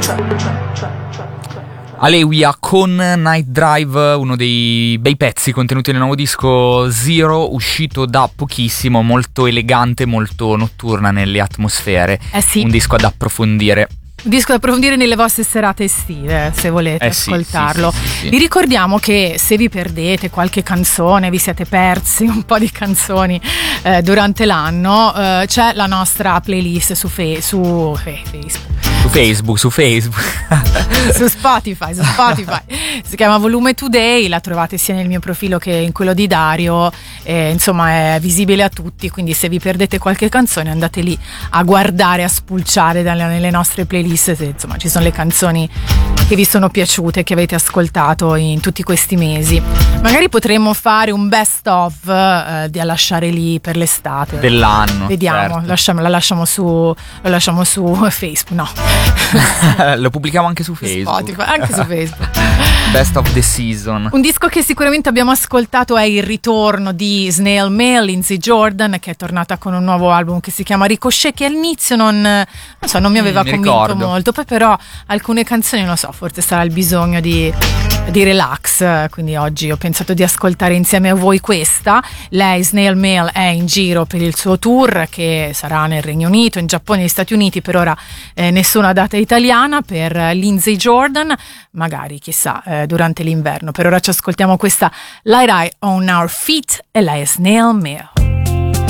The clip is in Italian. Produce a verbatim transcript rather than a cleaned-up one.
Alewiya con Night Drive, uno dei bei pezzi contenuti nel nuovo disco Zero, uscito da pochissimo, molto elegante, molto notturna nelle atmosfere. Eh sì. Un disco ad approfondire. Un disco da approfondire nelle vostre serate estive, se volete eh sì, ascoltarlo. Sì, sì, sì, sì. Vi ricordiamo che se vi perdete qualche canzone, vi siete persi un po' di canzoni eh, durante l'anno, eh, c'è la nostra playlist su, fe- su fe- Facebook. Su Facebook, su Facebook. su Spotify, su Spotify. Si chiama Volume Today, la trovate sia nel mio profilo che in quello di Dario, eh, insomma è visibile a tutti, quindi se vi perdete qualche canzone andate lì a guardare, a spulciare dalle, nelle nostre playlist. Se, insomma ci sono le canzoni che vi sono piaciute, che avete ascoltato in tutti questi mesi. Magari potremmo fare un best of eh, da lasciare lì per l'estate dell'anno. Vediamo, certo. lasciamo, la lasciamo su lo lasciamo su Facebook, no. Lo pubblichiamo anche su Facebook. Spotify, anche su Facebook. Best of the season. Un disco che sicuramente abbiamo ascoltato è il ritorno di Snail Mail, Lindsey Jordan, che è tornata con un nuovo album che si chiama Ricochet, che all'inizio non, non so, non mi aveva mm, mi convinto ricordo. molto, poi però alcune canzoni, non lo so, forse sarà il bisogno di, di relax, quindi oggi ho pensato di ascoltare insieme a voi questa. Lei, Snail Mail, è in giro per il suo tour che sarà nel Regno Unito, in Giappone e negli Stati Uniti, per ora eh, nessuna data italiana per Lindsey Jordan, magari chissà eh, durante l'inverno. Per ora ci ascoltiamo questa Light Eye on Our Feet e lei è Snail Mail.